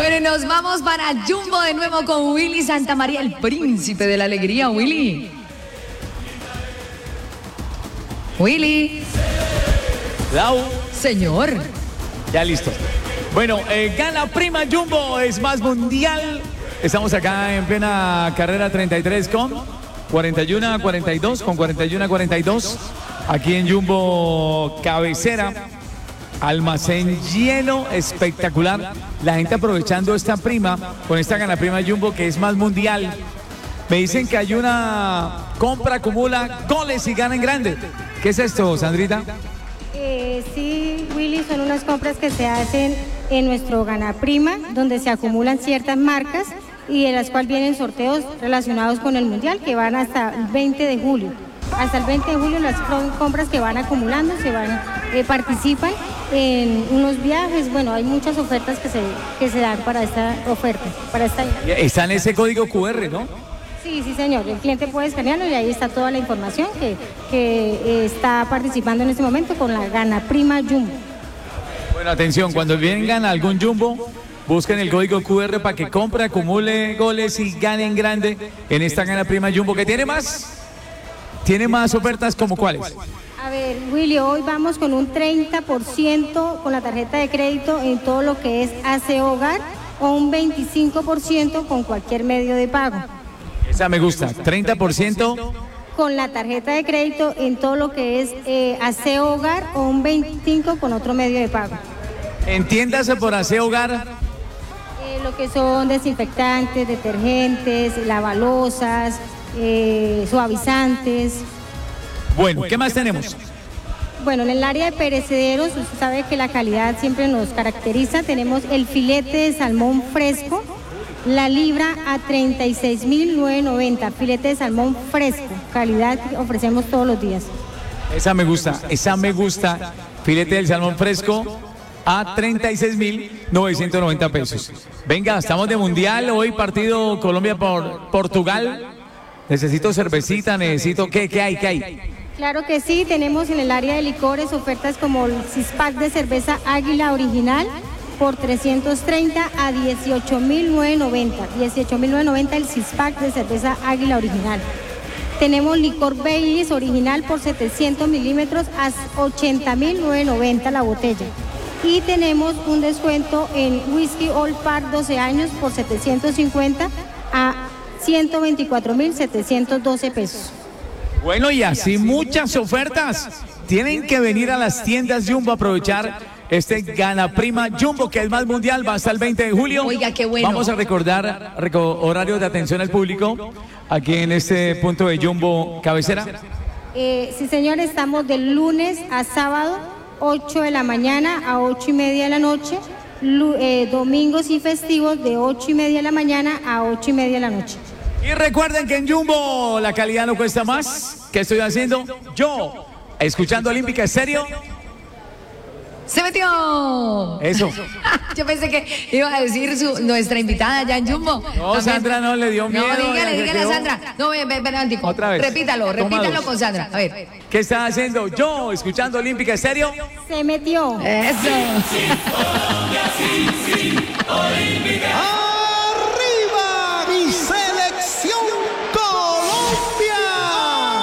Bueno, y nos vamos para Jumbo de nuevo con Willy Santamaría, el príncipe de la alegría. Willy. Willy. Lau. Señor. Ya listo. Bueno, gana prima Jumbo, es más mundial. Estamos acá en plena carrera 33 con 41 a 42, con 41 a 42. Aquí en Jumbo Cabecera. Almacén lleno, espectacular. La gente aprovechando esta prima, con esta gana prima Jumbo que es más mundial. Me dicen que hay una compra, acumula goles y gana en grande. ¿Qué es esto, Sandrita? Sí, Willy, son unas compras que se hacen en nuestro Gana Prima, donde se acumulan ciertas marcas y de las cuales vienen sorteos relacionados con el Mundial que van hasta el 20 de julio. Hasta el 20 de julio las compras que van acumulando, participan en unos viajes. Bueno, hay muchas ofertas que se dan para esta oferta. Está en ese código QR, ¿no? Sí, señor. El cliente puede escanearlo y ahí está toda la información que está participando en este momento con la Gana Prima Jumbo. Bueno, atención, cuando vengan a algún Jumbo, busquen el código QR para que compre, acumule goles y gane en grande en esta Gana Prima Jumbo, que tiene más. ¿Tiene más ofertas como cuáles? A ver, Willy, hoy vamos con un 30% con la tarjeta de crédito en todo lo que es aseo hogar o un 25% con cualquier medio de pago. Esa me gusta, 30%. Con la tarjeta de crédito en todo lo que es aseo hogar o un 25% con otro medio de pago. Entiéndase por aseo hogar. Lo que son desinfectantes, detergentes, lavalosas, suavizantes. Bueno, ¿qué más tenemos? Bueno, en el área de perecederos, usted sabe que la calidad siempre nos caracteriza. Tenemos el filete de salmón fresco, la libra a 36.990. Filete de salmón fresco, calidad que ofrecemos todos los días. Esa me gusta. Filete del salmón fresco a 36.990 pesos. Venga, estamos de mundial. Hoy partido Colombia por Portugal. Necesito cervecita, ¿qué hay? Claro que sí, tenemos en el área de licores ofertas como el six-pack de cerveza Águila original por 330 a 18.990. 18.990 el six-pack de cerveza Águila original. Tenemos licor Baileys original por 700 mililitros a 80.990 la botella. Y tenemos un descuento en whisky Old Park 12 años por 750 a 124.712 pesos. Bueno, y así muchas ofertas. Tienen que venir a las tiendas Jumbo a aprovechar este Gana Prima Jumbo, que es más mundial, va hasta el 20 de julio. Oiga, qué bueno. Vamos a recordar horarios de atención al público aquí en este punto de Jumbo Cabecera. Sí, señor, estamos de lunes a sábado, 8 de la mañana a 8:30 de la noche. Domingos y festivos de 8:30 de la mañana a 8:30 de la noche. Y recuerden que en Jumbo la calidad no cuesta más. ¿Qué estoy haciendo? Yo, escuchando Olímpica Estéreo. ¡Se metió! Eso. Yo pensé que iba a decir nuestra invitada ya en Jumbo. No, también. Sandra no le dio miedo. No, dígale a Sandra. No, ven, antico. Otra vez. Repítalo con Sandra. A ver. ¿Qué está haciendo? Yo, escuchando Olímpica Estéreo. Se metió. Eso. Sí, Olímpica.